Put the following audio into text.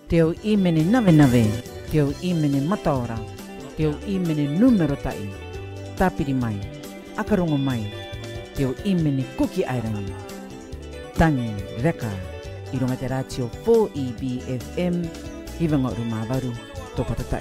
Te o imene nave nave, te o imene mataora, te o imene numero tai, tapiri mai, akarongo mai, te o imene kuki airangi. Tangi reka, i runga te ratio 4EBFM, i wanga o Rumavaru, tō patatai.